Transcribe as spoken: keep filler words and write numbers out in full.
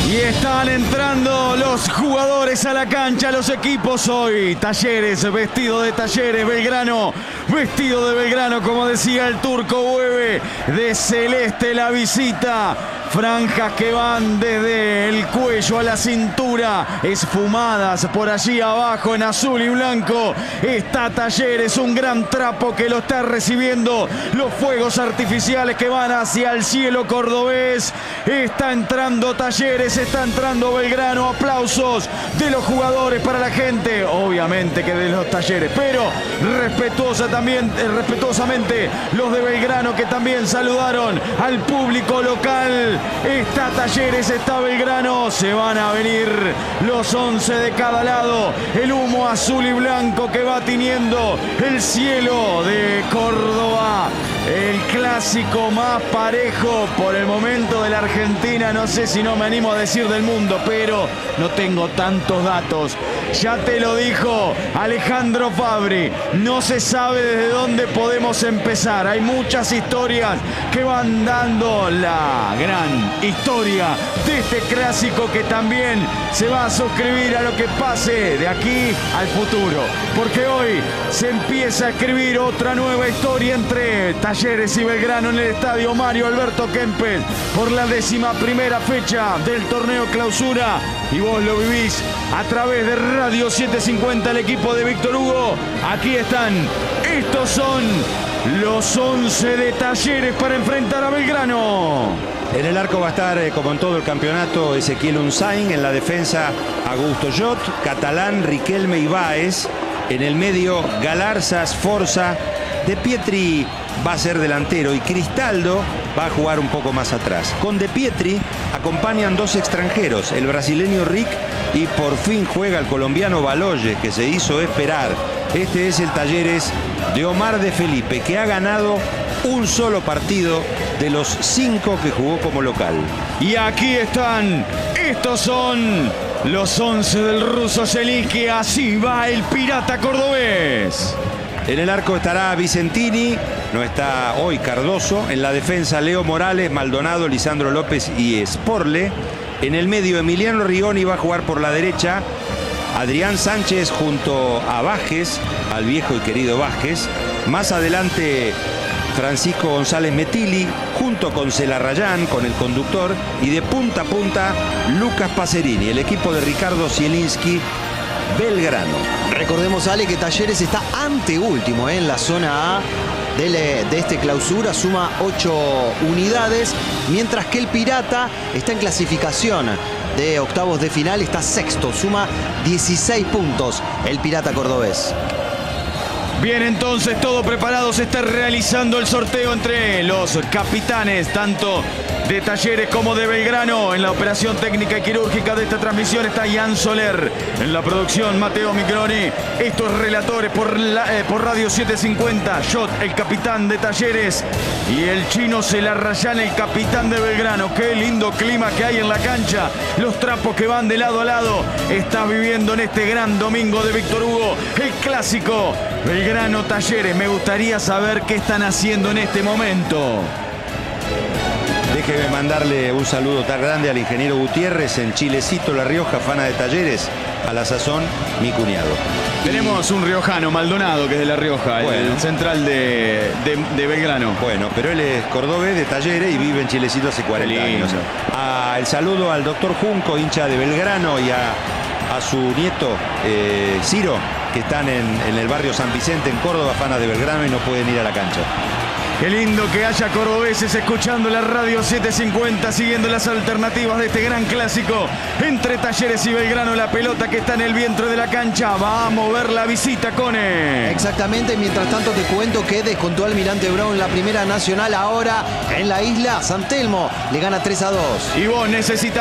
Y están entrando los jugadores a la cancha, los equipos hoy. Talleres, vestido de Talleres, Belgrano, vestido de Belgrano, como decía el Turco Bueve, de celeste la visita. Franjas que van desde el cuello a la cintura, esfumadas por allí abajo en azul y blanco. Está Talleres, un gran trapo que lo está recibiendo. Los fuegos artificiales que van hacia el cielo cordobés. Está entrando Talleres, está entrando Belgrano. Aplausos de los jugadores para la gente, obviamente que de los Talleres, pero respetuosa también, eh, respetuosamente los de Belgrano, que también saludaron al público local. Está Talleres, está Belgrano, se van a venir los once de cada lado. El humo azul y blanco que va tiñendo el cielo de Córdoba. El clásico más parejo por el momento de la Argentina, no sé si no me animo a decir del mundo, pero no tengo tantos datos. Ya te lo dijo Alejandro Fabri, no se sabe desde dónde podemos empezar. Hay muchas historias que van dando la gran historia de este clásico, que también se va a suscribir a lo que pase de aquí al futuro, porque hoy se empieza a escribir otra nueva historia entre Talleres y Belgrano en el estadio Mario Alberto Kempes por la décima primera fecha del torneo Clausura, y vos lo vivís a través de Radio setecientos cincuenta, el equipo de Víctor Hugo. Aquí están, estos son los once de Talleres para enfrentar a Belgrano. En el arco va a estar, eh, como en todo el campeonato, Ezequiel Unzain. En la defensa, Augusto Jot, Catalán, Riquelme y Báez. En el medio, Galarza, Sforza. De Pietri va a ser delantero y Cristaldo va a jugar un poco más atrás. Con De Pietri acompañan dos extranjeros, el brasileño Rick y por fin juega el colombiano Baloyes, que se hizo esperar. Este es el Talleres de Omar de Felipe, que ha ganado un solo partido de los cinco que jugó como local. Y aquí están, estos son los once del ruso Zielinski. Así va el pirata cordobés. En el arco estará Vicentini, no está hoy Cardoso. En la defensa, Leo Morales, Maldonado, Lisandro López y Sporle. En el medio, Emiliano Rigoni va a jugar por la derecha. Adrián Sánchez junto a Vázquez, al viejo y querido Vázquez. Más adelante, Francisco González Metilli, junto con Celarrayán, con el conductor. Y de punta a punta, Lucas Pacerini, el equipo de Ricardo Zielinski, Belgrano. Recordemos, Ale, que Talleres está anteúltimo ¿eh? en la zona A de, le, de este clausura, suma ocho unidades, mientras que el Pirata está en clasificación de octavos de final, está sexto, suma dieciséis puntos el Pirata cordobés. Bien, entonces todo preparado, se está realizando el sorteo entre los capitanes, tanto de Talleres como de Belgrano. En la operación técnica y quirúrgica de esta transmisión está Ian Soler. En la producción, Mateo Microni. Estos relatores por, la, eh, por Radio setecientos cincuenta. Jot, el capitán de Talleres, y el chino Celarrayán, el capitán de Belgrano. Qué lindo clima que hay en la cancha. Los trapos que van de lado a lado. Estás viviendo en este gran domingo de Víctor Hugo el clásico Belgrano Talleres. Me gustaría saber qué están haciendo en este momento. Déjeme mandarle un saludo tan grande al ingeniero Gutiérrez en Chilecito, La Rioja, fana de Talleres, a la sazón mi cuñado. Tenemos un riojano, Maldonado, que es de La Rioja, bueno, el central de, de, de Belgrano. Bueno, pero él es cordobés de Talleres y vive en Chilecito hace cuarenta años. Ah, el saludo al doctor Junco, hincha de Belgrano, y a, a su nieto eh, Ciro, que están en, en el barrio San Vicente, en Córdoba, fana de Belgrano, y no pueden ir a la cancha. Qué lindo que haya cordobeses escuchando la Radio setecientos cincuenta, siguiendo las alternativas de este gran clásico entre Talleres y Belgrano. La pelota que está en el vientre de la cancha va a mover la visita, Cone. Exactamente, mientras tanto te cuento que descontó Almirante Brown la primera nacional. Ahora en la isla, San Telmo le gana tres a dos. Y vos necesitas